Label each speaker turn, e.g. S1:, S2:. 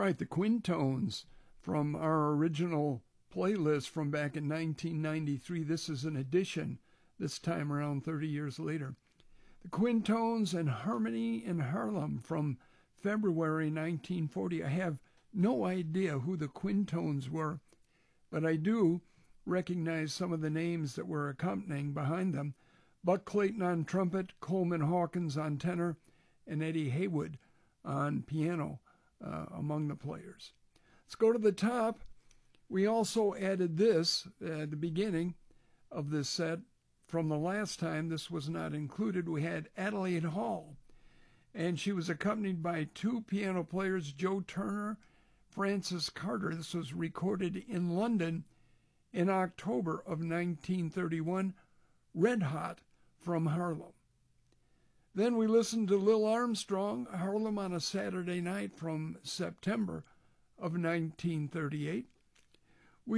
S1: right, the Quintones from our original playlist from back in 1993. This is an edition, this time around 30 years later. The Quintones and Harmony in Harlem from February 1940. I have no idea who the Quintones were, but I do recognize some of the names that were accompanying behind them. Buck Clayton on trumpet, Coleman Hawkins on tenor, and Eddie Haywood on piano among the players. Let's go to the top. We also added this at the beginning of this set. From the last time, this was not included. We had Adelaide Hall, and she was accompanied by two piano players, Joe Turner, Francis Carter. This was recorded in London in October of 1931, Red Hot from Harlem. Then we listened to Lil Armstrong, Harlem on a Saturday Night from September of 1938.